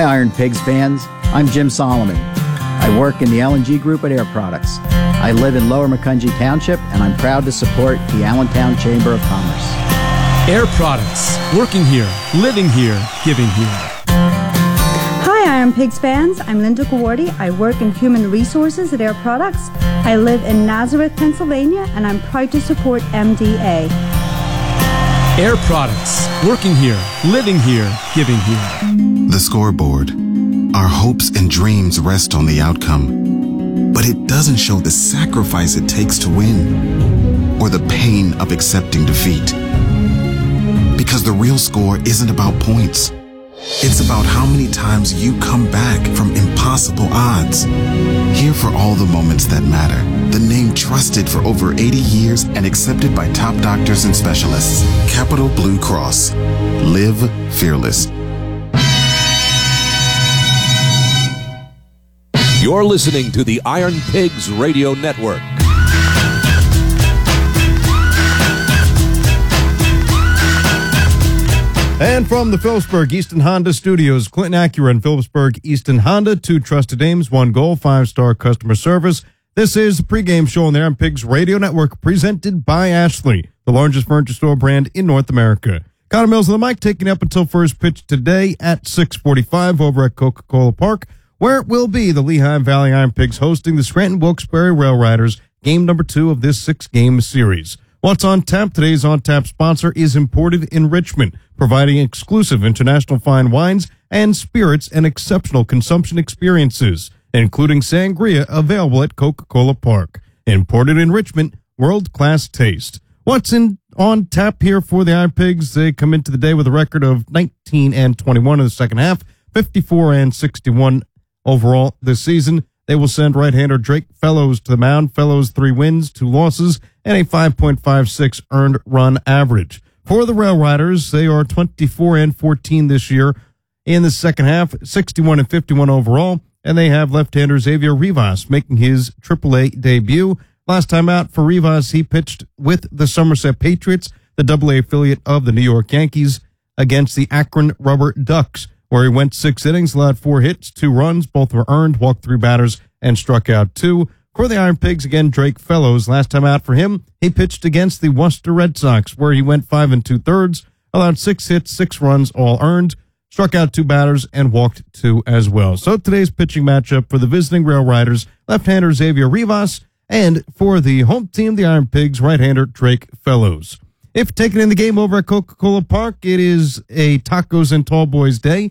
Iron Pigs fans. I'm Jim Solomon. I work in the L&G Group at Air Products. I live in Lower Macungie Township, and I'm proud to support the Allentown Chamber of Commerce. Air Products. Working here, living here, giving here. Hi, Iron Pigs fans. I'm Linda Gawardi. I work in Human Resources at Air Products. I live in Nazareth, Pennsylvania, and I'm proud to support MDA. Air Products. Working here, living here, giving here. The scoreboard. Our hopes and dreams rest on the outcome, but it doesn't show the sacrifice it takes to win or the pain of accepting defeat. Because the real score isn't about points. It's about how many times you come back from impossible odds. Here for all the moments that matter. The name trusted for over 80 years and accepted by top doctors and specialists. Capital Blue Cross. Live fearless. You're listening to the Iron Pigs Radio Network. And from the Phillipsburg Easton Honda Studios, Clinton Acura and Phillipsburg Easton Honda, 2 trusted names, 1 goal, 5-star customer service. This is the pregame show on the Iron Pigs Radio Network, presented by Ashley, the largest furniture store brand in North America. Connor Mills on the mic, taking up until first pitch today at 6:45 over at Coca-Cola Park, where it will be the Lehigh Valley Iron Pigs hosting the Scranton Wilkes-Barre Rail Riders, game number 2 of this 6-game series. What's on tap? Today's on tap sponsor is Imported Enrichment, providing exclusive international fine wines and spirits and exceptional consumption experiences, including sangria, available at Coca-Cola Park. Imported Enrichment, world-class taste. What's on tap here for the Iron Pigs? They come into the day with a record of 19-21 in the second half, 54-61 overall this season. They will send right-hander Drake Fellows to the mound. Fellows 3 wins, 2 losses, and a 5.56 earned run average. For the Rail Riders, they are 24-14 this year in the second half, 61-51 overall, and they have left-hander Xavier Rivas making his AAA debut. Last time out for Rivas, he pitched with the Somerset Patriots, the AA affiliate of the New York Yankees, against the Akron Rubber Ducks, where he went 6 innings, allowed 4 hits, 2 runs, both were earned, walked 3 batters, and struck out 2. For the Iron Pigs, again, Drake Fellows. Last time out for him, he pitched against the Worcester Red Sox, where he went 5 2/3, allowed 6 hits, 6 runs, all earned, struck out 2 batters, and walked 2 as well. So today's pitching matchup for the visiting Rail Riders, left-hander Xavier Rivas, and for the home team, the Iron Pigs, right-hander Drake Fellows. If taking in the game over at Coca-Cola Park, it is a Tacos and Tall Boys Day,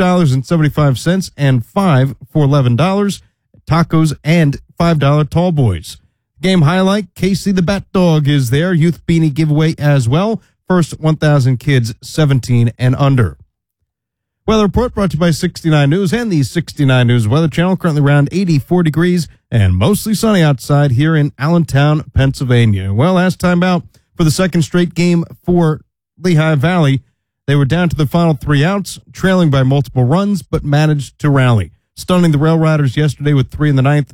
$2.75 and 5 for $11. Tacos and $5 Tall Boys. Game highlight, Casey the Bat Dog is there. Youth Beanie giveaway as well. First 1,000 kids 17 and under. Weather report brought to you by 69 News and the 69 News Weather Channel. Currently around 84 degrees and mostly sunny outside here in Allentown, Pennsylvania. Well, last time out for the second straight game for Lehigh Valley, they were down to the final 3 outs, trailing by multiple runs, but managed to rally, stunning the Rail Riders yesterday with 3 in the 9th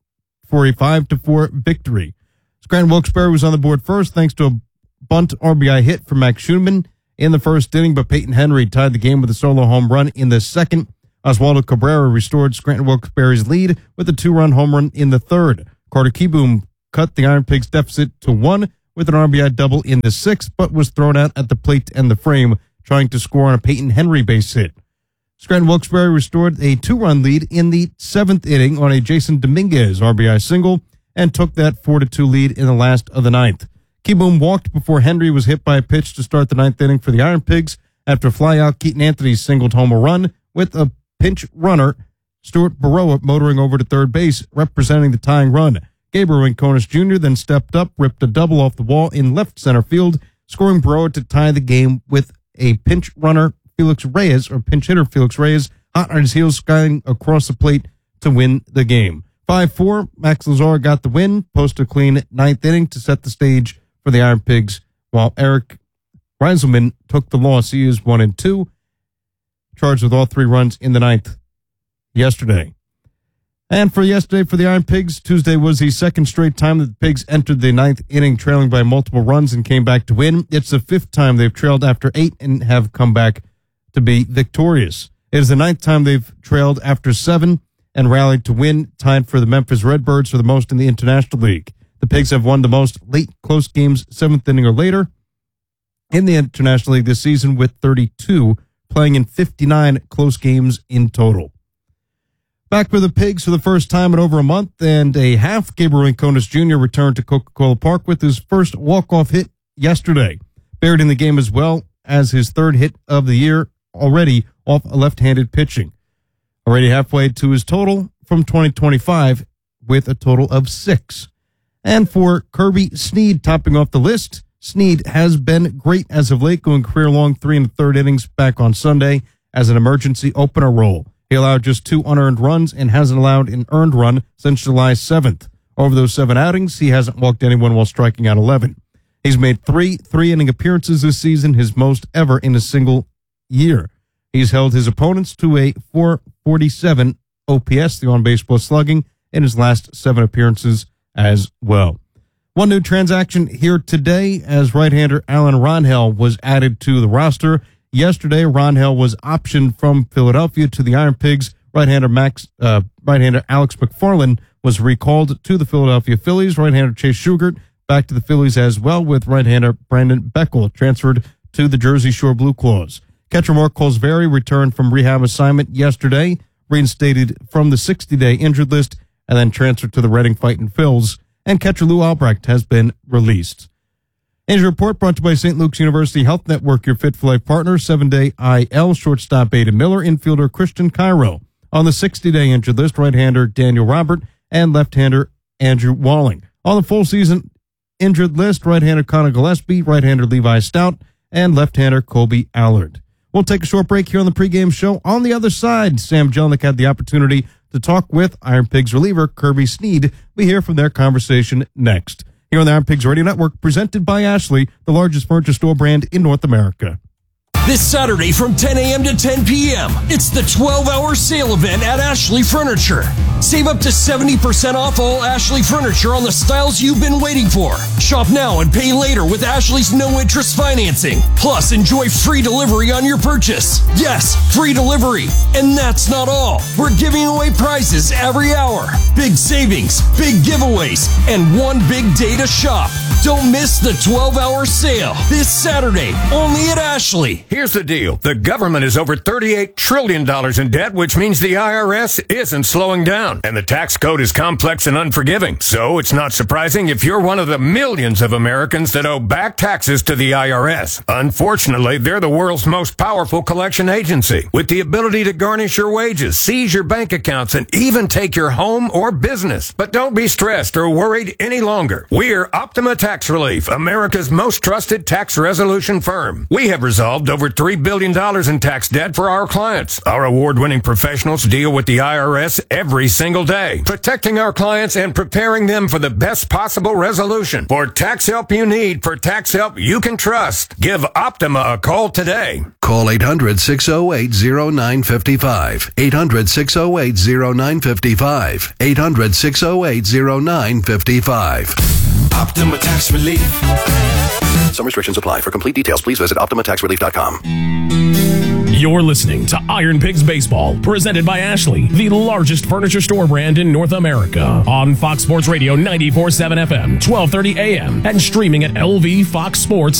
for a 5-4 victory. Scranton Wilkes-Barre was on the board first thanks to a bunt RBI hit from Max Schumann in the first inning, but Peyton Henry tied the game with a solo home run in the second. Oswaldo Cabrera restored Scranton Wilkes-Barre's lead with a 2-run home run in the third. Carter Kieboom cut the Iron Pigs deficit to 1 with an RBI double in the sixth, but was thrown out at the plate to end the frame, trying to score on a Peyton Henry base hit. Scranton Wilkes-Barre restored a 2-run lead in the 7th inning on a Jason Dominguez RBI single and took that 4-2 lead in the last of the 9th. Kieboom walked before Henry was hit by a pitch to start the 9th inning for the Iron Pigs after flyout Keaton Anthony singled home a run with a pinch runner, Stuart Baroa, motoring over to third base, representing the tying run. Gabriel Rincones Jr. then stepped up, ripped a double off the wall in left center field, scoring Baroa to tie the game with a pinch runner, Felix Reyes, or pinch hitter Felix Reyes, hot on his heels, skying across the plate to win the game. 5-4, Max Lazar got the win, posted a clean 9th inning to set the stage for the Iron Pigs, while Eric Reiselman took the loss. He is 1-2, charged with all 3 runs in the 9th yesterday. And for yesterday for the Iron Pigs, Tuesday was the second straight time that the Pigs entered the 9th inning trailing by multiple runs and came back to win. It's the 5th time they've trailed after 8 and have come back to be victorious. It is the 9th time they've trailed after 7 and rallied to win, tied for the Memphis Redbirds for the most in the International League. The Pigs have won the most late close games, 7th inning or later, in the International League this season with 32, playing in 59 close games in total. Back for the Pigs for the first time in over a month and a half, Gabriel Rincones Jr. returned to Coca-Cola Park with his first walk-off hit yesterday. Buried in the game as well as his third hit of the year already off left-handed pitching. Already halfway to his total from 2025 with a total of 6. And for Kirby Snead topping off the list, Snead has been great as of late, going career-long 3 1/3 innings back on Sunday as an emergency opener role. He allowed just 2 unearned runs and hasn't allowed an earned run since July 7th. Over those 7 outings, he hasn't walked anyone while striking out 11. He's made 3 3-inning appearances this season, his most ever in a single year. He's held his opponents to a .447 OPS, the on-base plus slugging, in his last 7 appearances as well. One new transaction here today as right-hander Alan Ronhell was added to the roster. Yesterday, Ronhell was optioned from Philadelphia to the Iron Pigs. Right-hander Alex McFarland was recalled to the Philadelphia Phillies. Right-hander Chase Shugart back to the Phillies as well, with right-hander Brandon Beckel transferred to the Jersey Shore Blue Claws. Catcher Mark Colsbury returned from rehab assignment yesterday, reinstated from the 60-day injured list, and then transferred to the Reading Fightin' Phils. And catcher Lou Albrecht has been released. Injury report brought to you by St. Luke's University Health Network, your Fit for Life partner. 7-day IL, shortstop Aidan Miller, infielder Christian Cairo. On the 60-day injured list, right-hander Daniel Robert and left-hander Andrew Walling. On the full season injured list, right-hander Connor Gillespie, right-hander Levi Stout, and left-hander Colby Allard. We'll take a short break here on the pregame show. On the other side, Sam Jelnick had the opportunity to talk with Iron Pigs reliever Kirby Snead. We hear from their conversation next. Here on the Iron Pigs Radio Network, presented by Ashley, the largest furniture store brand in North America. This Saturday from 10 a.m. to 10 p.m., it's the 12-hour sale event at Ashley Furniture. Save up to 70% off all Ashley Furniture on the styles you've been waiting for. Shop now and pay later with Ashley's no-interest financing. Plus, enjoy free delivery on your purchase. Yes, free delivery. And that's not all. We're giving away prizes every hour. Big savings, big giveaways, and one big day to shop. Don't miss the 12-hour sale this Saturday, only at Ashley. Here's the deal. The government is over $38 trillion in debt, which means the IRS isn't slowing down. And the tax code is complex and unforgiving. So it's not surprising if you're one of the millions of Americans that owe back taxes to the IRS. Unfortunately, they're the world's most powerful collection agency, with the ability to garnish your wages, seize your bank accounts, and even take your home or business. But don't be stressed or worried any longer. We're Optima Tax Relief, America's most trusted tax resolution firm. We have resolved over $3 billion in tax debt for our clients. Our award-winning professionals deal with the IRS every single day, protecting our clients and preparing them for the best possible resolution. For tax help you need, for tax help you can trust, give Optima a call today. Call 800-608-0955. 800-608-0955. 800-608-0955. Optima Tax Relief. Some restrictions apply. For complete details, please visit OptimaTaxRelief.com. You're listening to Iron Pigs Baseball, presented by Ashley, the largest furniture store brand in North America. On Fox Sports Radio 94.7 FM, 1230 AM, and streaming at LVFoxSports.